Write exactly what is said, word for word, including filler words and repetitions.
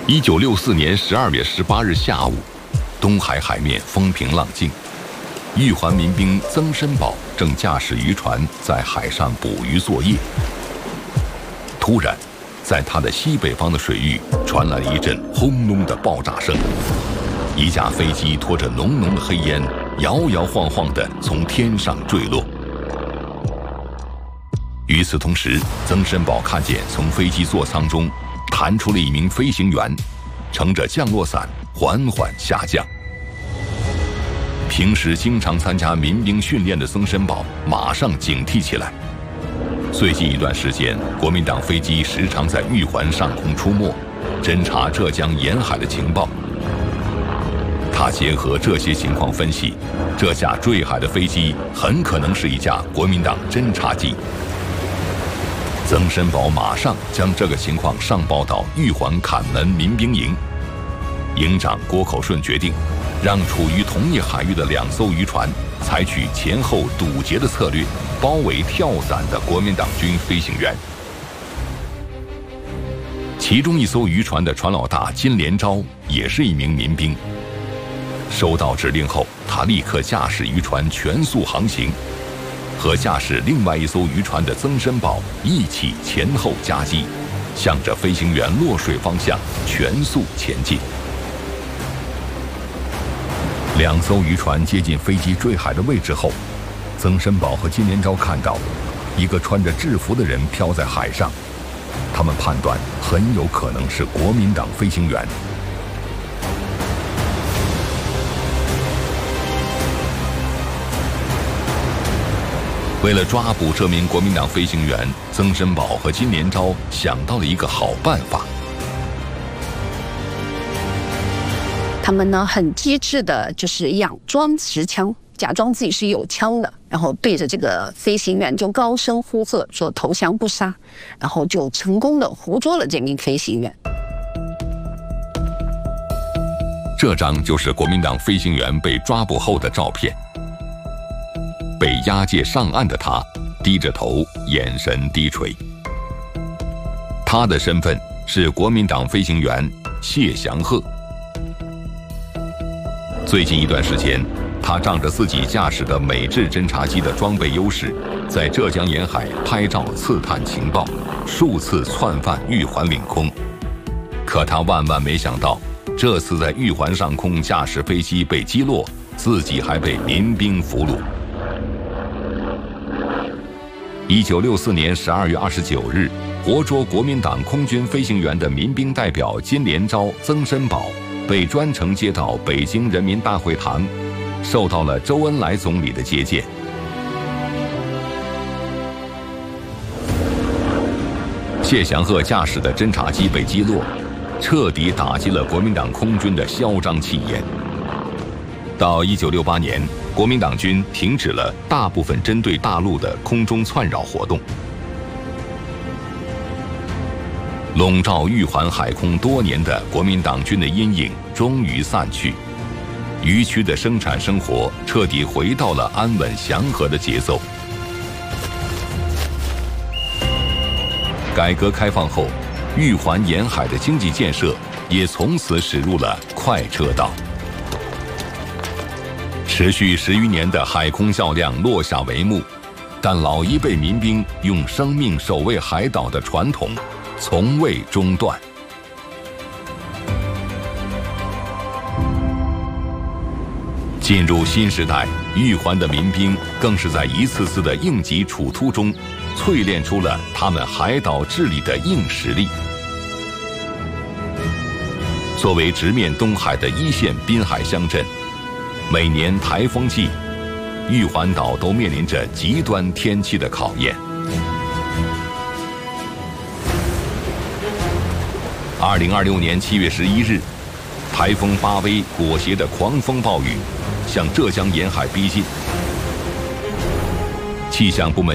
一九六四年十二月十八日下午，东海海面风平浪静，玉环民兵曾申宝正驾驶渔船在海上捕鱼作业。突然，在他的西北方的水域传来了一阵轰隆的爆炸声，一架飞机拖着浓浓的黑烟，摇摇晃晃地从天上坠落。与此同时，曾申宝看见从飞机座舱中弹出了一名飞行员，乘着降落伞缓缓下降。平时经常参加民兵训练的曾申宝马上警惕起来。最近一段时间，国民党飞机时常在玉环上空出没，侦察浙江沿海的情报。他结合这些情况分析，这架坠海的飞机很可能是一架国民党侦察机。曾申宝马上将这个情况上报到玉环坎门民兵营，营长郭口顺决定让处于同一海域的两艘渔船采取前后堵截的策略，包围跳伞的国民党军飞行员。其中一艘渔船的船老大金连昭也是一名民兵。收到指令后，他立刻驾驶渔船全速航行，和驾驶另外一艘渔船的曾申宝一起前后夹击，向着飞行员落水方向全速前进。两艘渔船接近飞机坠海的位置后，曾申宝和金连昭看到一个穿着制服的人飘在海上，他们判断很有可能是国民党飞行员。为了抓捕这名国民党飞行员，曾申宝和金连昭想到了一个好办法。 他们呢很机智的，就是佯装持枪，假装自己是有枪的，然后对着这个飞行员就高声呼喝说投降不杀，然后就成功的捕捉了这名飞行员。 这张就是国民党飞行员被抓捕后的照片。被押解上岸的他低着头，眼神低垂。他的身份是国民党飞行员谢祥鹤。最近一段时间，他仗着自己驾驶的美制侦察机的装备优势，在浙江沿海拍照刺探情报，数次窜犯玉环领空。可他万万没想到，这次在玉环上空驾驶飞机被击落，自己还被民兵俘虏。一九六四年十二月二十九日，活捉国民党空军飞行员的民兵代表金连昭、曾申宝被专程接到北京人民大会堂，受到了周恩来总理的接见。谢祥鹤驾驶的侦察机被击落，彻底打击了国民党空军的嚣张气焰。到一九六八年，国民党军停止了大部分针对大陆的空中窜扰活动。笼罩玉环海空多年的国民党军的阴影终于散去，渔区的生产生活彻底回到了安稳祥和的节奏。改革开放后，玉环沿海的经济建设也从此驶入了快车道。持续十余年的海空较量落下帷幕，但老一辈民兵用生命守卫海岛的传统从未中断。进入新时代，玉环的民兵更是在一次次的应急处突中，淬炼出了他们海岛治理的硬实力。作为直面东海的一线滨海乡镇，每年台风季，玉环岛都面临着极端天气的考验。二零二六年七月十一日，台风巴威裹挟的狂风暴雨向浙江沿海逼近，气象部门